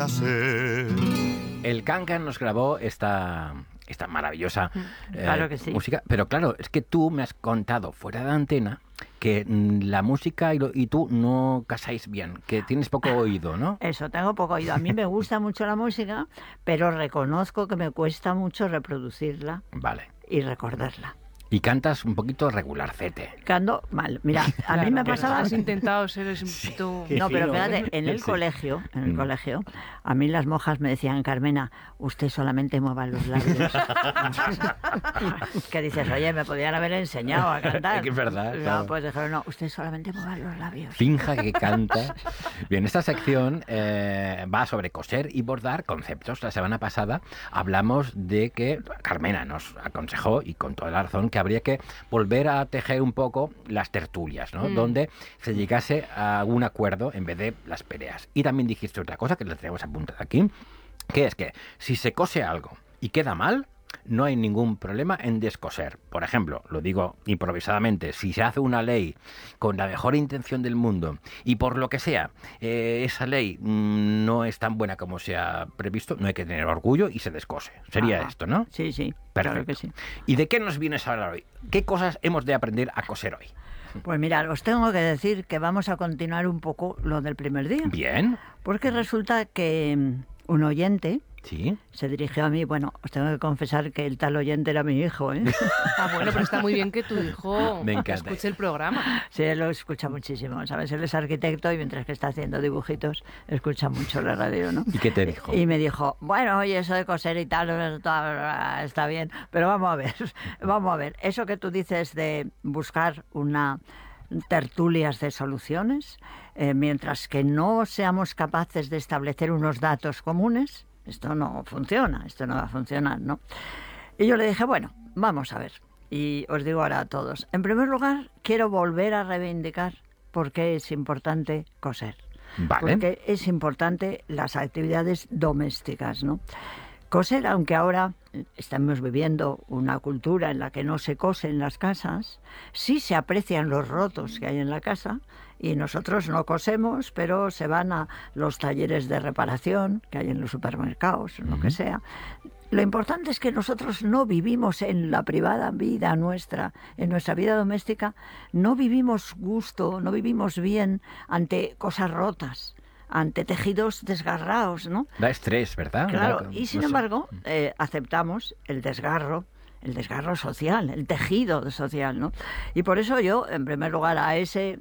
El Cancan nos grabó esta maravillosa Claro que sí. música, pero claro, es que tú me has contado fuera de antena que la música y tú no casáis bien, que tienes poco oído, ¿no? Eso, tengo poco oído. A mí me gusta mucho la música, pero reconozco que me cuesta mucho reproducirla Vale. y recordarla. Y cantas un poquito regularcete. Canto mal. Mira, a mí me pasaba... Has intentado ser un poquito... No, pero Sí, fíjate, en el sí. colegio, a mí las monjas me decían, Carmena, usted solamente mueva los labios. Que dices, oye, me podían haber enseñado a cantar. Es verdad, No, claro. pues dijeron, no, usted solamente mueva los labios. Finja que canta. Bien, esta sección va sobre coser y bordar conceptos. La semana pasada hablamos de que Carmena nos aconsejó, y con toda la razón, que habría que volver a tejer un poco las tertulias, ¿no? Donde se llegase a un acuerdo en vez de las peleas. Y también dijiste otra cosa que le tenemos apuntada aquí, que es que si se cose algo y queda mal, no hay ningún problema en descoser. Por ejemplo, lo digo improvisadamente, si se hace una ley con la mejor intención del mundo y por lo que sea, esa ley no es tan buena como se ha previsto, no hay que tener orgullo y se descose. Sería esto, ¿no? Sí, sí, Perfecto. claro que sí. ¿Y de qué nos vienes a hablar hoy? ¿Qué cosas hemos de aprender a coser hoy? Pues mira, os tengo que decir que vamos a continuar un poco lo del primer día. Bien. Porque resulta que un oyente Sí. se dirigió a mí. Bueno, os tengo que confesar que el tal oyente era mi hijo, ¿eh? Ah, bueno, pero está muy bien que tu hijo Me encanta. escuche el programa. Sí, él lo escucha muchísimo, ¿sabes? Él es arquitecto y mientras que está haciendo dibujitos, escucha mucho la radio, ¿no? ¿Y qué te dijo? Y me dijo, bueno, oye, eso de coser y tal, está bien, pero vamos a ver, eso que tú dices de buscar una tertulias de soluciones, mientras que no seamos capaces de establecer unos datos comunes, esto no funciona, esto no va a funcionar, ¿no? Y yo le dije, bueno, vamos a ver. Y os digo ahora a todos. En primer lugar, quiero volver a reivindicar por qué es importante coser. Vale. Porque es importante las actividades domésticas, ¿no? Coser, aunque ahora estamos viviendo una cultura en la que no se cose en las casas, sí se aprecian los rotos que hay en la casa y nosotros no cosemos, pero se van a los talleres de reparación que hay en los supermercados, lo que sea. Lo importante es que nosotros no vivimos en la privada vida nuestra, en nuestra vida doméstica, no vivimos gusto, no vivimos bien ante cosas rotas, ante tejidos desgarrados, ¿no? Da estrés, ¿verdad? Claro, Da- y sin no sé. embargo, aceptamos el desgarro social, el tejido social, ¿no? Y por eso yo, en primer lugar, a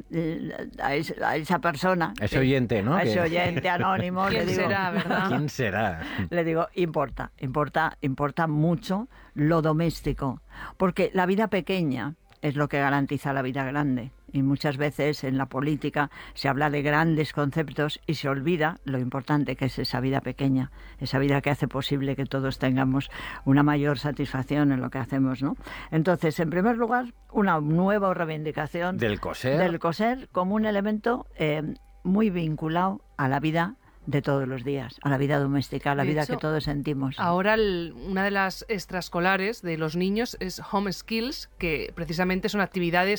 esa persona... Ese oyente, ¿no? A ese Que- oyente anónimo, le ¿Quién digo... será, verdad? ¿Quién será? Le digo, importa mucho lo doméstico, porque la vida pequeña es lo que garantiza la vida grande. Y muchas veces en la política se habla de grandes conceptos y se olvida lo importante que es esa vida pequeña, esa vida que hace posible que todos tengamos una mayor satisfacción en lo que hacemos, ¿no? Entonces, en primer lugar, una nueva reivindicación Del coser. como un elemento muy vinculado a la vida de todos los días, a la vida doméstica, a la De vida hecho, que todos sentimos. Ahora una de las extraescolares de los niños es Home Skills, que precisamente son actividades